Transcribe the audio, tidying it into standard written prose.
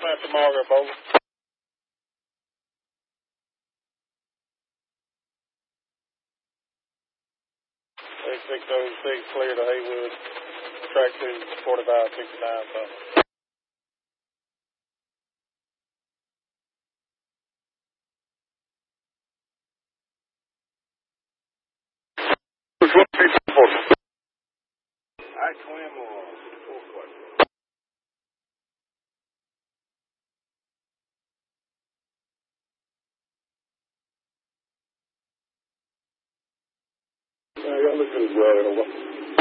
Dispatch to Margaret Bowler. 6606 clear to Haywood. Track 2, 4569 south. I-20 more. Yeah, I got to listen as well.